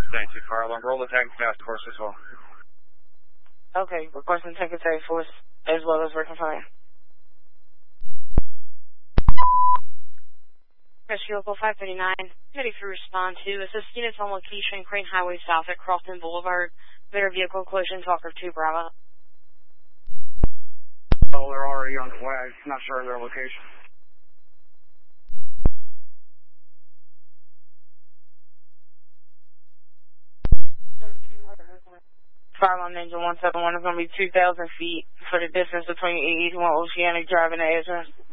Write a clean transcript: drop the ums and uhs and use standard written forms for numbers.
Staying too far along. Roll the tank task force as well. Okay, requesting tank task force as well as working fire. Rescue Local 539, ready for respond to assist units on location, Crane Highway South at Crofton Boulevard. Motor vehicle collision, Talker 2 Bravo. Oh, they're already on the way. Not sure of their location. Fireline Engine 171 is going to be 2,000 feet for the distance between 81 Oceanic Drive and Ezra.